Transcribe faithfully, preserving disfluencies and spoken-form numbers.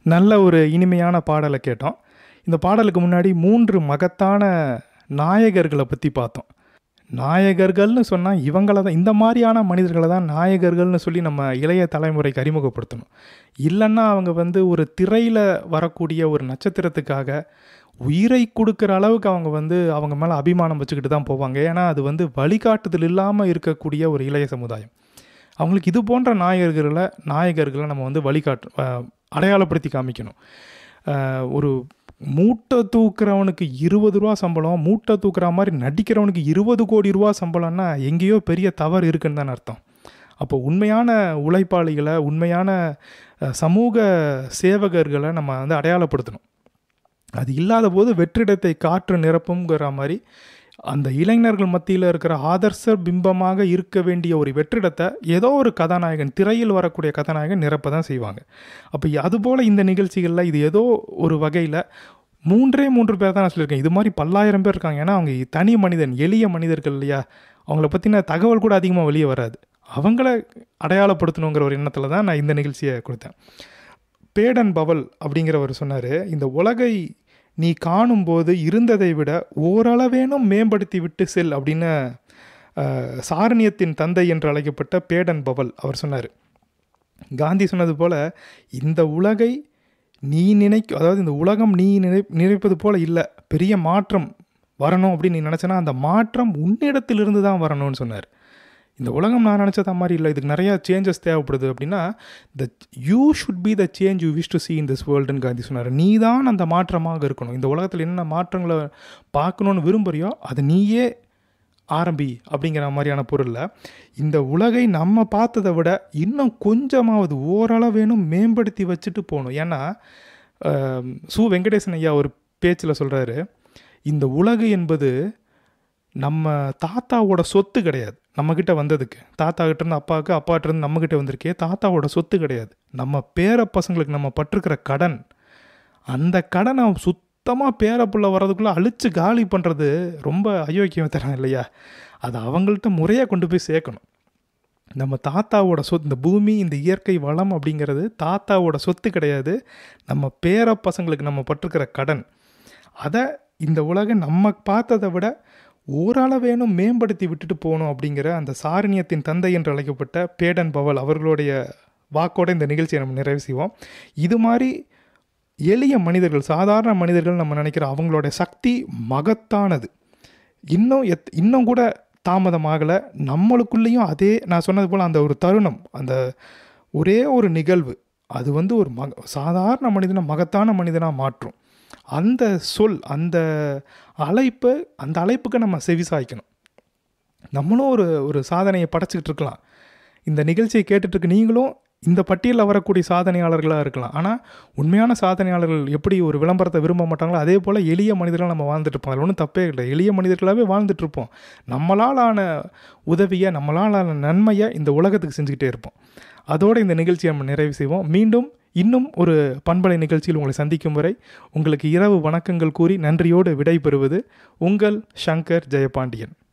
நல்ல ஒரு இனிமையான பாடலை கேட்டோம். இந்த பாடலுக்கு முன்னாடி மூன்று மகத்தான நாயகர்களை பற்றி பார்த்தோம். நாயகர்கள்னு சொன்னால் இவங்கள தான், இந்த மாதிரியான மனிதர்களை தான் நாயகர்கள்னு சொல்லி நம்ம இளைய தலைமுறைக்கு அறிமுகப்படுத்தணும். இல்லைன்னா அவங்க வந்து ஒரு திரையில் வரக்கூடிய ஒரு நட்சத்திரத்துக்காக உயிரை கொடுக்குற அளவுக்கு அவங்க வந்து அவங்க மேலே அபிமானம் வச்சுக்கிட்டு தான் போவாங்க. ஏன்னா அது வந்து வழிகாட்டுதல் இல்லாமல் இருக்கக்கூடிய ஒரு இளைய சமுதாயம். அவங்களுக்கு இது போன்ற நாயகர்களை நாயகர்களை நம்ம வந்து வழிகாட்டு அடையாளப்படுத்தி காமிக்கணும். ஒரு மூட்டை தூக்குறவனுக்கு இருபது ரூபா சம்பளம், மூட்டை தூக்குற மாதிரி நடிக்கிறவனுக்கு இருபது கோடி ரூபா சம்பளம்னா எங்கேயோ பெரிய தவறு இருக்குன்னு தான் அர்த்தம். அப்போ உண்மையான உழைப்பாளிகளை, உண்மையான சமூக சேவகர்களை நம்ம வந்து அடையாளப்படுத்தணும். அது இல்லாத போது வெற்றிடத்தை காற்று நிரப்புங்கிற மாதிரி அந்த இளைஞர்கள் மத்தியில் இருக்கிற ஆதர்ச பிம்பமாக இருக்க வேண்டிய ஒரு வெற்றிடத்தை ஏதோ ஒரு கதாநாயகன், திரையில் வரக்கூடிய கதாநாயகன் நிரப்ப தான் செய்வாங்க. அப்போ அதுபோல் இந்த நிகழ்ச்சிகளில் இது ஏதோ ஒரு வகையில் மூன்றே மூன்று பேர் தான் நான் சொல்லியிருக்கேன். இது மாதிரி பல்லாயிரம் பேர் இருக்காங்க. ஏன்னா அவங்க தனி மனிதன், எளிய மனிதர்கள் இல்லையா, அவங்கள பற்றின தகவல் கூட அதிகமாக வெளியே வராது. அவங்கள அடையாளப்படுத்தணுங்கிற ஒரு எண்ணத்தில் தான் நான் இந்த நிகழ்ச்சியை கொடுத்தேன். பேடன் பவல் அப்படிங்கிறவர் சொன்னார், இந்த உலகை நீ காணும்போது இருந்ததை விட ஓரளவேனும் மேம்படுத்தி விட்டு செல் அப்படின்னு சாரணியத்தின் தந்தை என்று அழைக்கப்பட்ட பேடன் பவல் அவர் சொன்னார். காந்தி சொன்னது போல் இந்த உலகை நீ நினைக்க, அதாவது இந்த உலகம் நீ நினை நினைப்பது போல் இல்லை, பெரிய மாற்றம் வரணும் அப்படின்னு நீ நினச்சனா அந்த மாற்றம் உன்னிடத்திலிருந்து தான் வரணும்னு சொன்னார். இந்த உலகம் நான் நினச்சத மாதிரி இல்லை, இதுக்கு நிறையா சேஞ்சஸ் தேவைப்படுது அப்படின்னா the you should be the change you wish to C in this வேர்ல்டுன்னு Gandhi சொன்னார். நீ தான் அந்த மாற்றமாக இருக்கணும். இந்த உலகத்தில் என்ன மாற்றங்களை பார்க்கணுன்னு விரும்புகிறியோ அதை நீயே ஆரம்பி அப்படிங்கிற மாதிரியான பொருளில் இந்த உலகை நம்ம பார்த்ததை விட இன்னும் கொஞ்சமாவது ஓரளவேனும் மேம்படுத்தி வச்சுட்டு போகணும். ஏன்னா சு வெங்கடேசன் ஐயா ஒரு பேச்சில் சொல்கிறாரு, இந்த உலகு என்பது நம்ம தாத்தாவோட சொத்து கிடையாது. நம்மக்கிட்ட வந்ததுக்கு தாத்தாக்கிட்டேருந்து அப்பாவுக்கு, அப்பாட்டிருந்து நம்மக்கிட்ட வந்திருக்கே, தாத்தாவோட சொத்து கிடையாது. நம்ம பேர பசங்களுக்கு நம்ம பட்டிருக்கிற கடன். அந்த கடனை சுத்தமாக பேரப்புள்ள வர்றதுக்குள்ளே அழித்து காலி பண்ணுறது ரொம்ப அயோக்கியம் தரம் இல்லையா? அதை அவங்கள்ட்ட முறையாக கொண்டு போய் சேர்க்கணும். நம்ம தாத்தாவோட சொத்து, இந்த பூமி, இந்த இயற்கை வளம் அப்படிங்கிறது தாத்தாவோட சொத்து கிடையாது. நம்ம பேர பசங்களுக்கு நம்ம பட்டிருக்கிற கடன். அதை இந்த உலகம் நம்ம பார்த்ததை விட ஓரளவேனும் மேம்படுத்தி விட்டுட்டு போகணும் அப்படிங்கிற அந்த சாரணியத்தின் தந்தை என்று அழைக்கப்பட்ட பேடன் பவல் அவர்களுடைய வாக்கோடு இந்த நிகழ்ச்சியை நம்ம நிறைவு செய்வோம். இது மாதிரி எளிய மனிதர்கள், சாதாரண மனிதர்கள் நம்ம நினைக்கிற அவங்களுடைய சக்தி மகத்தானது. இன்னும் எத் இன்னும் கூட தாமதமாகலை. நம்மளுக்குள்ளேயும் அதே நான் சொன்னது போல் அந்த ஒரு தருணம், அந்த ஒரே ஒரு நிகழ்வு, அது வந்து ஒரு மக சாதாரண மனிதனை மகத்தான மனிதனாக மாற்றும். அந்த சொல், அந்த அழைப்பு, அந்த அழைப்புக்கு நம்ம செவிசாய்க்கணும். நம்மளும் ஒரு ஒரு சாதனையை படைச்சிக்கிட்டு இருக்கலாம். இந்த நிகழ்ச்சியை கேட்டுட்ருக்கு நீங்களும் இந்த பட்டியலில் வரக்கூடிய சாதனையாளர்களாக இருக்கலாம். ஆனால் உண்மையான சாதனையாளர்கள் எப்படி ஒரு விளம்பரத்தை விரும்ப மாட்டாங்களோ அதே போல் எளிய மனிதர்கள் நம்ம வாழ்ந்துட்டு இருப்போம். அதில் ஒன்றும் தப்பே இல்லை. எளிய மனிதர்களாகவே வாழ்ந்துட்டுருப்போம். நம்மளால் ஆன உதவியை, நம்மளால் ஆன நன்மையை இந்த உலகத்துக்கு செஞ்சுக்கிட்டே இருப்போம். அதோடு இந்த நிகழ்ச்சியை நம்ம நிறைவு செய்வோம். மீண்டும் இன்னும் ஒரு பண்பலை நிகழ்ச்சியில் உங்களை சந்திக்கும் வரை உங்களுக்கு இரவு வணக்கங்கள் கூறி நன்றியோடு விடை பெறுவது உங்கள் சங்கர் ஜெயபாண்டியன்.